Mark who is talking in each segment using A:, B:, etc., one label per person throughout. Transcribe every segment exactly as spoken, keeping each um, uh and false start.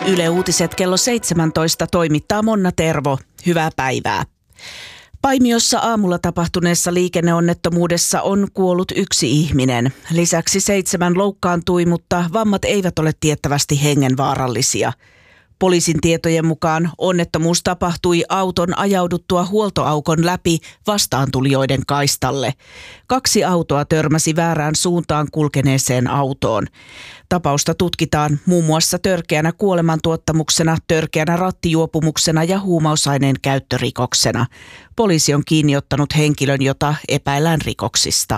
A: Yle Uutiset kello seitsemäntoista toimittaa Monna Tervo. Hyvää päivää. Paimiossa aamulla tapahtuneessa liikenneonnettomuudessa on kuollut yksi ihminen. Lisäksi seitsemän loukkaantui, mutta vammat eivät ole tiettävästi hengenvaarallisia. Poliisin tietojen mukaan onnettomuus tapahtui auton ajauduttua huoltoaukon läpi vastaantulijoiden kaistalle. Kaksi autoa törmäsi väärään suuntaan kulkeneeseen autoon. Tapausta tutkitaan muun muassa törkeänä kuolemantuottamuksena, törkeänä rattijuopumuksena ja huumausaineen käyttörikoksena. Poliisi on kiinni ottanut henkilön, jota epäillään rikoksista.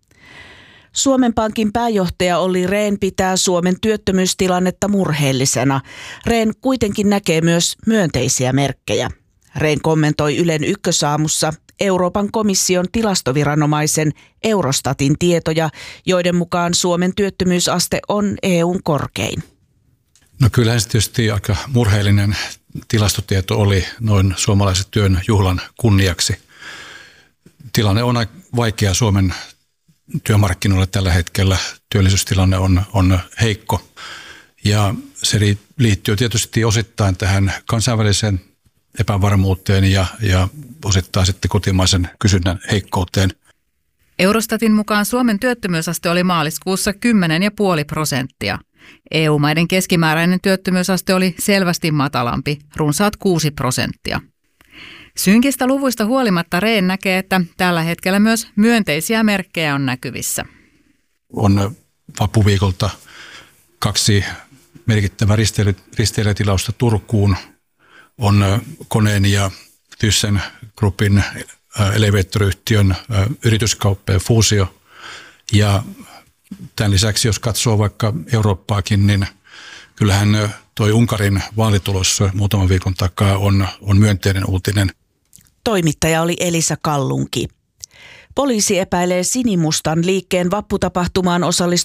A: Suomen Pankin pääjohtaja Olli Rehn pitää Suomen työttömyystilannetta murheellisena. Rehn kuitenkin näkee myös myönteisiä merkkejä. Rehn kommentoi Ylen Ykkösaamussa Euroopan komission tilastoviranomaisen Eurostatin tietoja, joiden mukaan Suomen työttömyysaste on E U:n korkein.
B: No kyllähän se tietysti aika murheellinen tilastotieto oli noin suomalaisen työn juhlan kunniaksi. Tilanne on aika vaikea Suomen työmarkkinoilla tällä hetkellä. Työllisyystilanne on, on heikko ja se liittyy tietysti osittain tähän kansainväliseen epävarmuuteen ja, ja osittain sitten kotimaisen kysynnän heikkouteen.
C: Eurostatin mukaan Suomen työttömyysaste oli maaliskuussa kymmenen pilkku viisi prosenttia. E U-maiden keskimääräinen työttömyysaste oli selvästi matalampi, runsaat kuusi prosenttia. Synkistä luvuista huolimatta Rehn näkee, että tällä hetkellä myös myönteisiä merkkejä on näkyvissä.
B: On vapuviikolta kaksi merkittävää risteily, risteilijätilausta Turkuun. On Koneen ja Thyssen Groupin elevaattoriyhtiön yrityskauppa ja fuusio. Ja tämän lisäksi, jos katsoo vaikka Eurooppaakin, niin kyllähän toi Unkarin vaalitulos muutaman viikon takaa on, on myönteinen uutinen.
A: Toimittaja oli Elisa Kallunki. Poliisi epäilee Sinimustan liikkeen vapputapahtumaan osallistunut